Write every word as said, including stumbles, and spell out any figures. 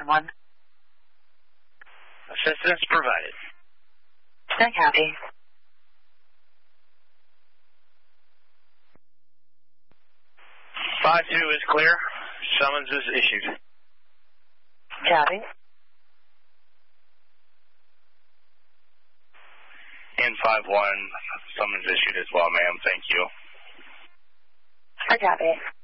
one. Assistance provided. ten copy. five two is clear. Summons is issued. Copy. And five one, summons issued as well, ma'am. Thank you. I copy.